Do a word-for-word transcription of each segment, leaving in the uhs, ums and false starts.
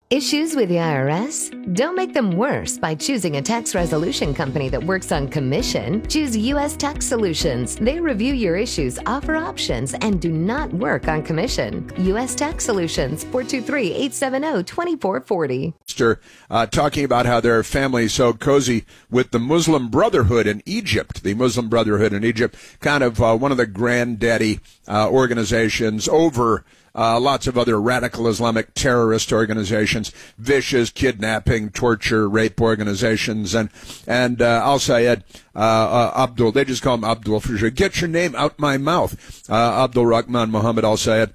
Issues with the I R S? Don't make them worse by choosing a tax resolution company that works on commission. Choose U S Tax Solutions. They review your issues, offer options, and do not work on commission. U S Tax Solutions, four two three, eight seven zero, two four four zero. Uh, talking about how their family is so cozy with the Muslim Brotherhood in Egypt. The Muslim Brotherhood in Egypt, kind of uh, one of the granddaddy uh, organizations over Uh, lots of other radical Islamic terrorist organizations, vicious kidnapping, torture, rape organizations, and and uh, Al Sayed uh, uh, Abdul. They just call him Abdul for sure. Get your name out my mouth, uh, Abdul Rahman Muhammad Al Sayed.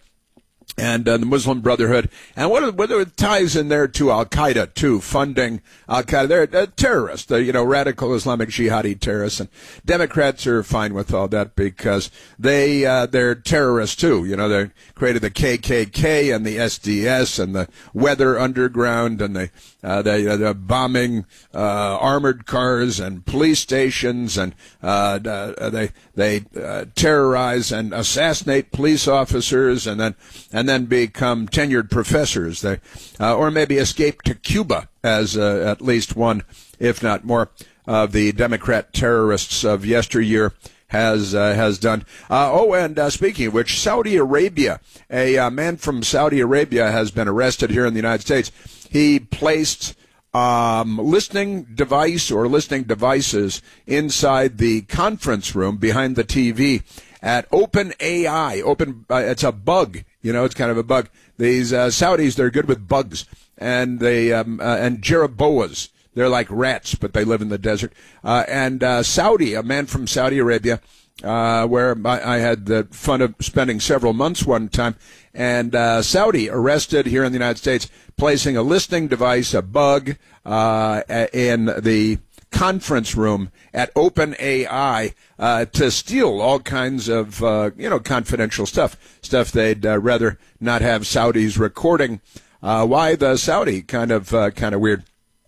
And uh, the Muslim Brotherhood, and what, what it ties in there to Al Qaeda too, funding Al Qaeda. They're uh, terrorists, uh, you know, radical Islamic jihadi terrorists, and Democrats are fine with all that because they uh, they're terrorists too. You know, they created the K K K and the S D S and the Weather Underground, and they uh, they uh, they're bombing uh, armored cars and police stations, and uh, uh, they they uh, terrorize and assassinate police officers, and then. And and then become tenured professors, they, uh, or maybe escape to Cuba, as uh, at least one, if not more, of the Democrat terrorists of yesteryear has uh, has done. Uh, oh, and uh, speaking of which, Saudi Arabia, a uh, man from Saudi Arabia has been arrested here in the United States. He placed um, listening device or listening devices inside the conference room behind the T V at OpenAI. Open, uh, it's a bug. You know, it's kind of a bug. These uh, Saudis, they're good with bugs, and they um, uh, and Jeroboas. They're like rats, but they live in the desert. Uh, and uh, Saudi, a man from Saudi Arabia, uh, where I, I had the fun of spending several months one time, and uh, Saudi arrested here in the United States, placing a listening device, a bug, uh, in the conference room at OpenAI uh, to steal all kinds of, uh, you know, confidential stuff, stuff they'd uh, rather not have Saudis recording. Uh, why the Saudi? Kind of, uh, kind of weird,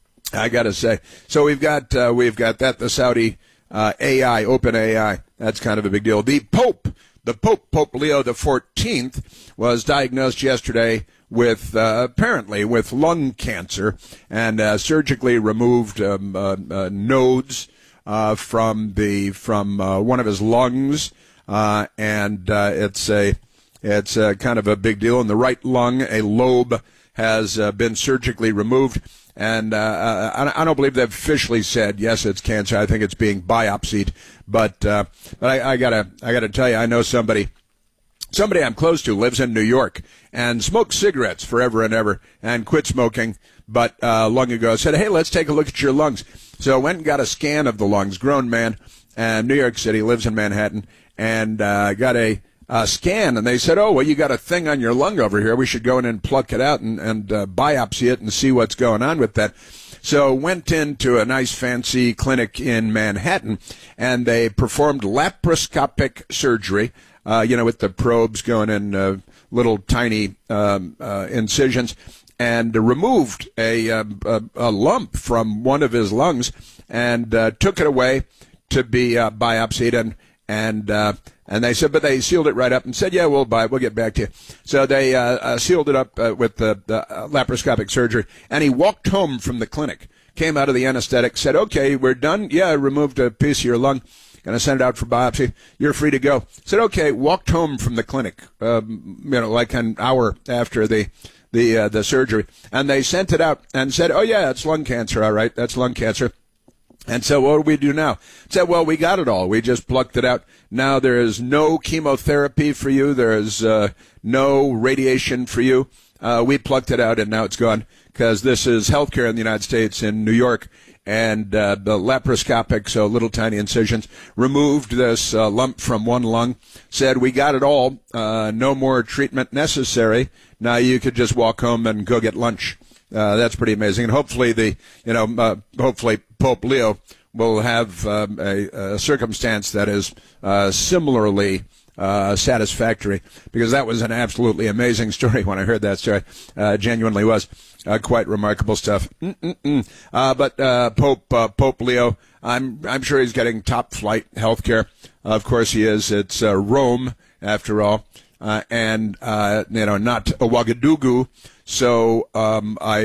I gotta say. So we've got, uh, we've got that, the Saudi uh, A I, OpenAI. That's kind of a big deal. The Pope, the Pope, Pope Leo the fourteenth, was diagnosed yesterday with uh, apparently with lung cancer, and uh, surgically removed um, uh, uh, nodes uh, from the from uh, one of his lungs, uh, and uh, it's a it's a kind of a big deal. In the right lung, a lobe has uh, been surgically removed, and uh, I, I don't believe they've officially said yes, it's cancer. I think it's being biopsied, but uh, but I, I gotta I gotta tell you, I know somebody. Somebody I'm close to lives in New York and smoked cigarettes forever and ever and quit smoking, but uh, long ago said, hey, let's take a look at your lungs. So went and got a scan of the lungs, grown man, and New York City, lives in Manhattan, and uh, got a uh, scan, and they said, oh, well, you got a thing on your lung over here. We should go in and pluck it out and, and uh, biopsy it and see what's going on with that. So went into a nice fancy clinic in Manhattan, and they performed laparoscopic surgery. Uh, you know, with the probes going in uh, little tiny um, uh, incisions, and uh, removed a, uh, a, a lump from one of his lungs and uh, took it away to be uh, biopsied. And and uh, and they said, but they sealed it right up and said, yeah, we'll buy it. We'll get back to you. So they uh, uh, sealed it up uh, with the, the uh, laparoscopic surgery. And he walked home from the clinic, came out of the anesthetic, said, okay, we're done. Yeah, I removed a piece of your lung. Going to send it out for biopsy. You're free to go. Said, okay, walked home from the clinic, um, you know, like an hour after the the uh, the surgery. And they sent it out and said, oh, yeah, it's lung cancer, all right. That's lung cancer. And so what do we do now? Said, well, we got it all. We just plucked it out. Now there is no chemotherapy for you. There is uh, no radiation for you. Uh, we plucked it out, and now it's gone because this is healthcare in the United States, in New York. And uh, the laparoscopic, so little tiny incisions, removed this uh, lump from one lung, said, we got it all, uh, no more treatment necessary. Now you could just walk home and go get lunch. Uh, that's pretty amazing. And hopefully the, you know, uh, hopefully Pope Leo will have um, a, a circumstance that is uh, similarly Uh, satisfactory, because that was an absolutely amazing story when I heard that story. Uh, genuinely was uh, quite remarkable stuff. Mm-mm-mm. Uh, but uh, Pope uh, Pope Leo, I'm I'm sure he's getting top flight health care. Of course he is. It's uh, Rome after all, uh, and uh, you know, not Ouagadougou. So um, I.